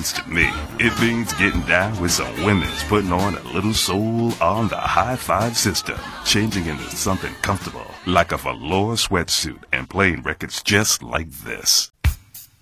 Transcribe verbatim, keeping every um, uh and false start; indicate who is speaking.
Speaker 1: means to me. It means getting down with some women's putting on a little soul on the high five system, changing into something comfortable, like a velour sweatsuit and playing records just like this.